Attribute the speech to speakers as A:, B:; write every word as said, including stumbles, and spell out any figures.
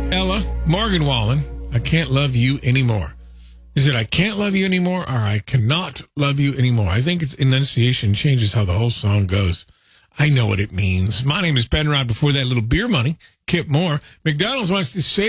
A: Ella, Morgan Wallen, I can't love you anymore. Is it I can't love you anymore or I cannot love you anymore? I think its enunciation changes how the whole song goes. I know what it means. My name is Penrod. Before that, little beer money, Kip Moore. McDonald's wants to say